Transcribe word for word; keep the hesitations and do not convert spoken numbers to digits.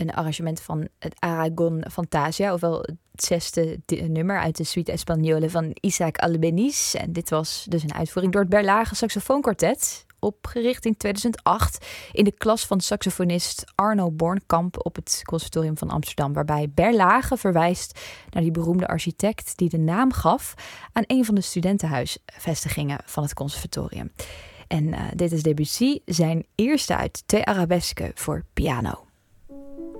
een arrangement van het Aragon Fantasia, ofwel het zesde nummer uit de Suite Espagnole van Isaac Albéniz. En dit was dus een uitvoering door het Berlage Saxofoonkwartet, opgericht in tweeduizend acht in de klas van saxofonist Arno Bornkamp op het Conservatorium van Amsterdam, waarbij Berlage verwijst naar die beroemde architect die de naam gaf aan een van de studentenhuisvestigingen van het conservatorium. En uh, dit is Debussy, zijn eerste uit twee arabesken voor piano.